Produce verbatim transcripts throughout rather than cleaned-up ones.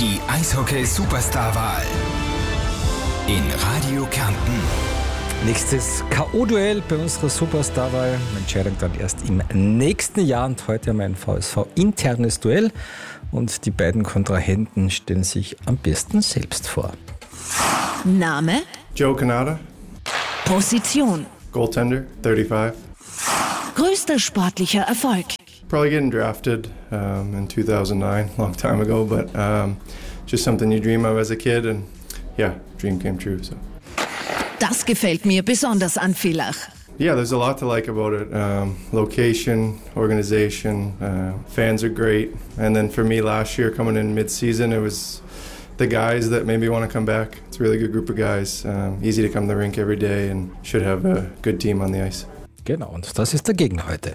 Die Eishockey-Superstar-Wahl in Radio Kärnten. Nächstes K O-Duell bei unserer Superstar-Wahl. Entscheidung dann erst im nächsten Jahr. Und heute haben wir ein V S V-internes Duell. Und die beiden Kontrahenten stellen sich am besten selbst vor. Name? Joe Canada. Position? Goaltender, thirty-five. Größter sportlicher Erfolg? Probably getting drafted um, in two thousand nine, long time ago, but um, just something you dream of as a kid, and yeah, dream came true. So. Das gefällt mir besonders an Villach. Yeah, there's a lot to like about it. Um, location, organization, uh, fans are great. And then for me last year coming in mid-season, it was the guys that maybe want to come back. It's a really good group of guys. Um, easy to come to the rink every day and should have a good team on the ice. Genau, und das ist der Gegner heute.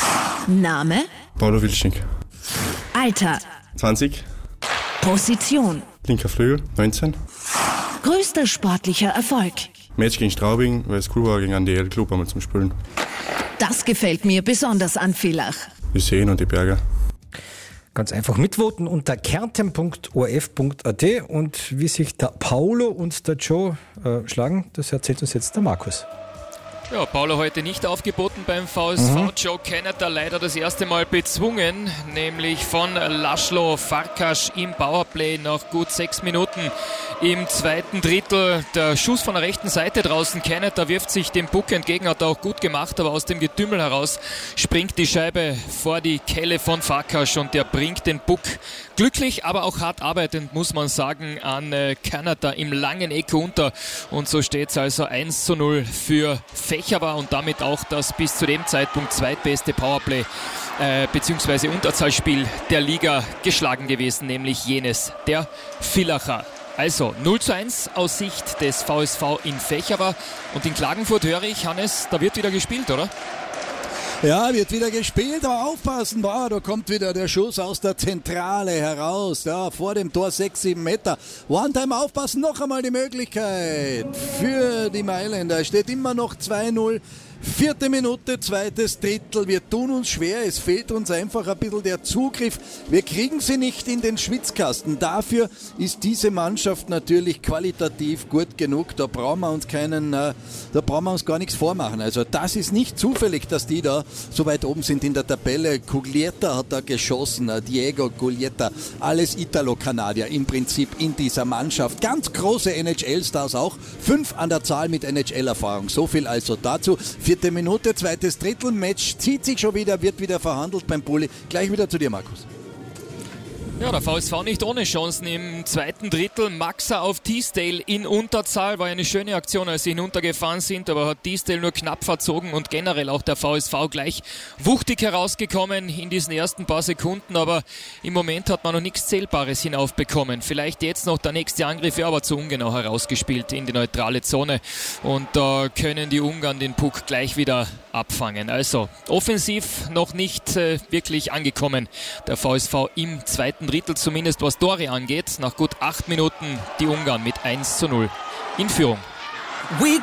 Name? Paulo Wilcznik. Alter? zwanzig. Position? Linker Flügel, neunzehn. Größter sportlicher Erfolg? Match gegen Straubing, weil es cool war, gegen einen D L-Club einmal zum Spielen. Das gefällt mir besonders an Villach. Die Seen und die Berge. Ganz einfach mitvoten unter kärnten punkt o r f punkt a t. Und wie sich der Paulo und der Joe äh, schlagen, das erzählt uns jetzt der Markus. Ja, Paulo heute nicht aufgeboten beim V S V. Mhm. Joe Canada leider das erste Mal bezwungen, nämlich von Laszlo Farkas im Powerplay nach gut sechs Minuten im zweiten Drittel. Der Schuss von der rechten Seite draußen. Canada wirft sich dem Puck entgegen, hat er auch gut gemacht, aber aus dem Getümmel heraus springt die Scheibe vor die Kelle von Farkas und der bringt den Puck glücklich, aber auch hart arbeitend, muss man sagen, an Canada im langen Eck unter. Und so steht es also eins zu null für Fächerwa und damit auch das bis zu dem Zeitpunkt zweitbeste Powerplay äh, bzw. Unterzahlspiel der Liga geschlagen gewesen, nämlich jenes der Villacher. Also null zu eins aus Sicht des V S V in Fächerwa. Und in Klagenfurt höre ich, Hannes, da wird wieder gespielt, oder? Ja, wird wieder gespielt, aber aufpassen, boah, da kommt wieder der Schuss aus der Zentrale heraus, ja, vor dem Tor sechs, sieben Meter. One-Time aufpassen, noch einmal die Möglichkeit für die Mailänder. Es steht immer noch zwei null. Vierte Minute, zweites Drittel. Wir tun uns schwer, es fehlt uns einfach ein bisschen der Zugriff. Wir kriegen sie nicht in den Schwitzkasten. Dafür ist diese Mannschaft natürlich qualitativ gut genug. Da brauchen wir uns keinen, äh, da brauchen wir uns gar nichts vormachen. Also das ist nicht zufällig, dass die da so weit oben sind in der Tabelle. Guglietta hat da geschossen, äh, Diego Guglietta, alles Italo-Kanadier im Prinzip in dieser Mannschaft. Ganz große N H L-Stars auch, fünf an der Zahl mit N H L-Erfahrung. So viel also dazu. Vierte Minute, zweites Drittel, Match zieht sich schon wieder, wird wieder verhandelt beim Bulli. Gleich wieder zu dir, Markus. Ja, der V S V nicht ohne Chancen im zweiten Drittel. Maxa auf Teasdale in Unterzahl. War eine schöne Aktion, als sie hinuntergefahren sind, aber hat Teasdale nur knapp verzogen und generell auch der V S V gleich wuchtig herausgekommen in diesen ersten paar Sekunden, aber im Moment hat man noch nichts Zählbares hinaufbekommen. Vielleicht jetzt noch der nächste Angriff, ja, aber zu ungenau herausgespielt in die neutrale Zone und da können die Ungarn den Puck gleich wieder abfangen. Also offensiv noch nicht äh, wirklich angekommen, der V S V im zweiten Drittel, zumindest was Tore angeht. Nach gut acht Minuten die Ungarn mit eins zu null in Führung. We